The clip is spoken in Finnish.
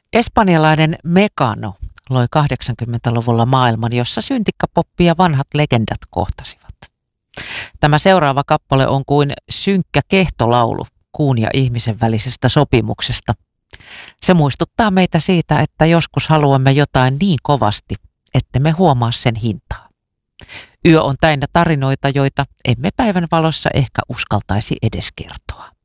Espanjalainen Mecano loi 80-luvulla maailman, jossa syntikkapoppi ja vanhat legendat kohtasivat. Tämä seuraava kappale on kuin synkkä kehtolaulu kuun ja ihmisen välisestä sopimuksesta. Se muistuttaa meitä siitä, että joskus haluamme jotain niin kovasti, että me huomaa sen hintaa. Yö on täynnä tarinoita, joita emme päivän valossa ehkä uskaltaisi edes kertoa.